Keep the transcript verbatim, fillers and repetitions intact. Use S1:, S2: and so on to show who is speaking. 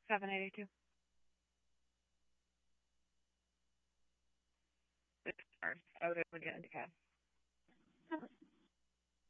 S1: seven eighty-two. Six stars. I would only get into cab.